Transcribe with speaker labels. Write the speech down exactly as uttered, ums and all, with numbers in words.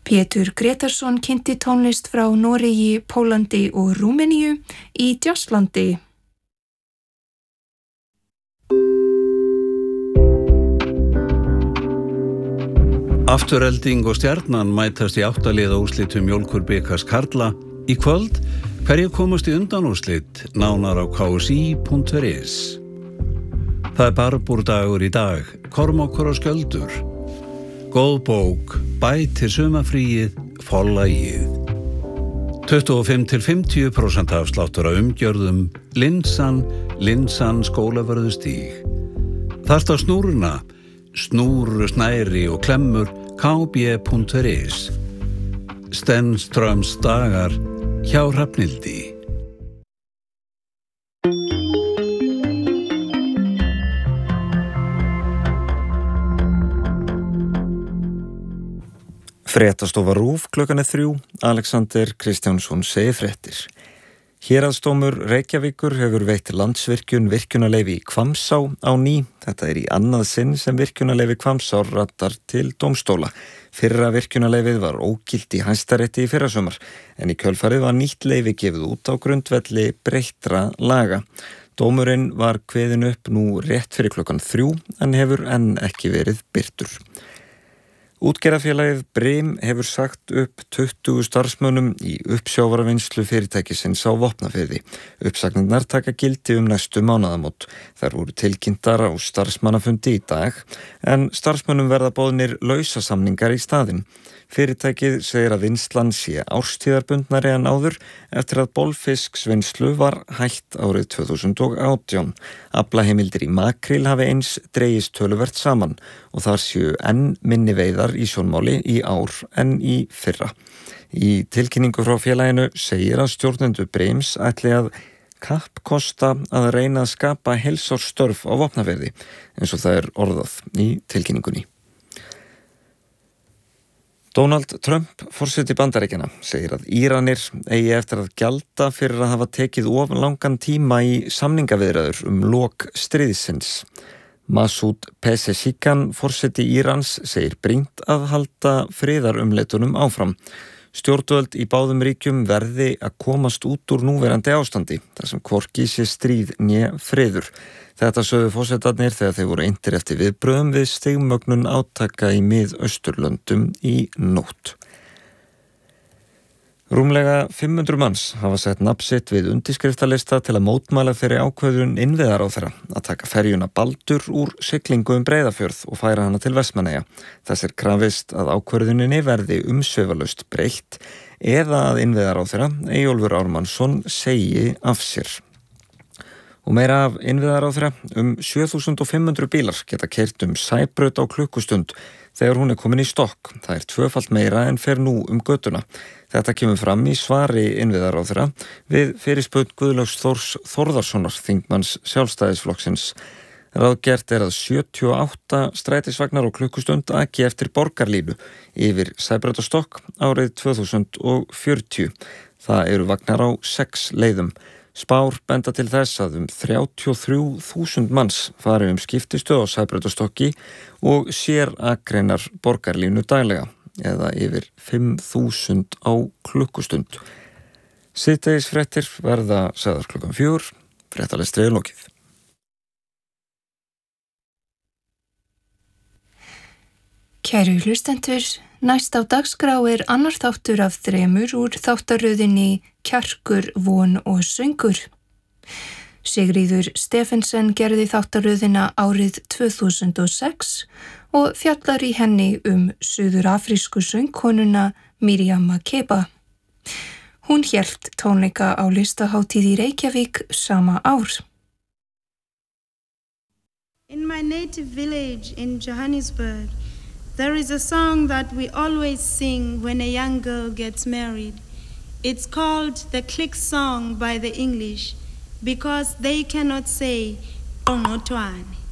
Speaker 1: Pétur Gretarsson kynnti tónlist frá Noregi, Pólandi og Rúmeníu í Jazzlandi.
Speaker 2: Afturelding og Stjarnan mætast í áttaliða úrslitum Mjólkurbikars karla. Í kvöld, hverju komast í undanúrslit, nánar á k s i punkt is. Það er barbúrdagur í dag, Kormákur og Skjöldur. Góð bók, bætir sumarfríið, Forlagið. tuttugu og fimm til fimmtíu prósent afsláttur af umgjörðum, Linsan, Linsan Skólavörðustíg. Þarft á snúruna, snúr, snæri og klemmur, k b punkt is. Stenströms dagar hjá Hrafnhildi.
Speaker 3: Fréttastofa RÚV klukkan er þrjú, Alexander Kristjánsson segir fréttir. Héraðsdómur Reykjavíkur hefur veitt Landsvirkjun virkjunarleyfi í Hvammsá á ný. Þetta er í annað sinn sem virkjunarleyfi Hvammsár rattar til dómstóla. Fyrra virkjunarleyfið var ógilt í Hæstarétti í fyrrasumar, en í kjölfarið var nýtt leyfi gefið út á grundvelli breyttra laga. Dómurinn var kveðinn upp nú rétt fyrir klukkan þrjú, en hefur enn ekki verið birtur. Útgerðarfélagið Brim hefur sagt upp tuttugu starfsmönnum í uppsjávarvinnslu fyrirtækisins á Vopnafirði. Uppsagnirnar taka gildi um næstu mánaðamót. Þær voru tilkynntar á starfsmannafundi í dag, en starfsmönnum verða boðnir lausasamningar í staðinn. Fyrirtækið segir að vinnslan sé árstíðarbundnari en áður eftir að bolfisksvinnslu var hætt árið tvö þúsund og átján. Aflaheimildir í makril hafi eins dregist töluvert saman og þar séu enn minni veiðar í sjónmáli í ár en í fyrra. Í tilkynningu frá félaginu segir að stjórnendur Brims ætli að kappkosta að reyna að skapa heilsársstörf á Vopnafirði, eins og það er orðað í tilkynningunni. Donald Trump, forseti Bandaríkjanna, segir að Íranir eigi eftir að gjalda fyrir að hafa tekið of langan tíma í samningaviðræður um lok stríðsins. Masoud Pezeshkian, forseti Írans, segir brýnt að halda friðarumleitunum áfram. Stjórnvöld í báðum ríkjum verði að komast út úr núverandi ástandi, þar sem hvorki sé stríð né friður. Þetta sögðu forsetarnir þegar þeir voru inntir eftir viðbröðum við stigmögnun átaka í Mið-Austurlöndum í nótt. Rúmlega fimm hundruð manns hafa sett nafn sitt við undirskriftalista til að mótmæla þeirri ákvörðun innviðaráðherra að taka ferjuna Baldur úr siglingu um Breiðafjörð og færa hana til Vestmannaeyja. Þess er krafist að ákvörðuninni verði umsvifalaust breytt eða að innviðaráðherra Eyjólfur Ármannsson segi af sér. Og meira af innviðaráðherra, um sjö þúsund fimm hundruð bílar geta keyrt um Sæbraut á klukkustund þegar hún er komin í stokk. Það er tvöfalt meira en fer nú um götuna. Þetta kemur fram í svari innviðaráðherra við fyrirspurn Guðlaugs Þórs Þórðarssonar, þingmanns Sjálfstæðisflokksins. Ráðgert er að sjötíu og átta strætisvagnar á klukkustund aki eftir borgarlínu yfir Sæbraut og stokk árið tvö þúsund og fjörutíu. Það eru vagnar á sex leiðum. Spár benda til þess að um þrjátíu og þrjú þúsund manns fari um skiptistöð á Sæbraut og stokki og sér akreinar borgarlínu daglega, eða yfir fimm þúsund á klukkustund. Síðdegisfréttir verða sagðar klukkan fjögur, fréttalestri er lokið.
Speaker 1: Kæru hlustendur, næst á dagskrá er annar þáttur af þremur úr þáttaröðinni Kjarkur, von og söngur. Sigríður Stephensen gerði þáttaröðina árið tvö þúsund og sex og fjallar í henni um suður-afrísku söngkonuna Miriam Makeba. Hún hélt tónleika á listahátíð í Reykjavík sama ár.
Speaker 4: In my native village in Johannesburg, there is a song that we always sing when a young girl gets married. It's called the click song by the English because they cannot say Onotwane.